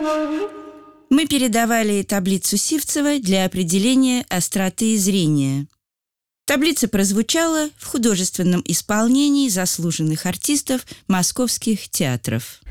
Мы передавали таблицу Сивцева для определения остроты зрения. Таблица прозвучала в художественном исполнении заслуженных артистов московских театров.